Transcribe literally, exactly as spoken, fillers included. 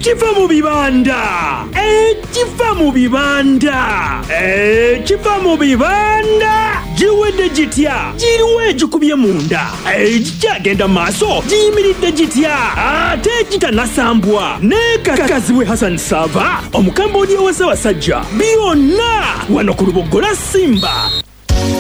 ekiva mu bibanda ekiva mu bibanda ekiva mu bibanda giwedde gitya giriwo egikubye munda egikyagenda mu maaso giyimiridde gitya ate gitanasambwa nekakazibwe Hassan Sava omukambwe ow'Ssaabasajja byonna wano ku Lubogola Simba